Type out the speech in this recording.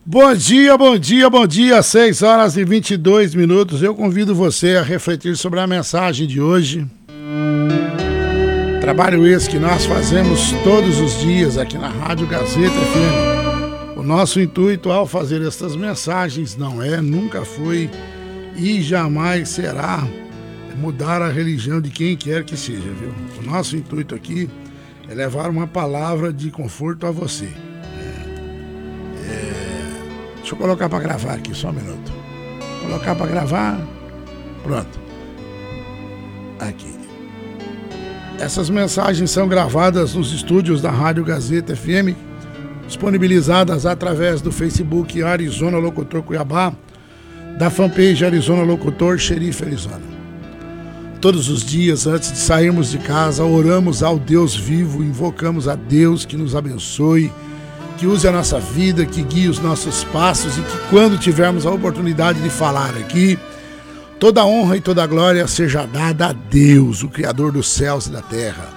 Bom dia, bom dia, bom dia, 6 horas e 22 minutos. Eu convido você a refletir sobre a mensagem de hoje. Trabalho esse que nós fazemos todos os dias aqui na Rádio Gazeta FM. O nosso intuito ao fazer estas mensagens não é, nunca foi e jamais será mudar a religião de quem quer que seja, viu? O nosso intuito aqui é levar uma palavra de conforto a você. Deixa eu colocar para gravar aqui, só um minuto. Colocar para gravar. Pronto. Aqui. Essas mensagens são gravadas nos estúdios da Rádio Gazeta FM, disponibilizadas através do Facebook Arizona Locutor Cuiabá, da fanpage Arizona Locutor Xerife Arizona. Todos os dias, antes de sairmos de casa, oramos ao Deus vivo, invocamos a Deus que nos abençoe, que use a nossa vida, que guie os nossos passos e que quando tivermos a oportunidade de falar aqui, toda a honra e toda a glória seja dada a Deus, o Criador dos céus e da terra.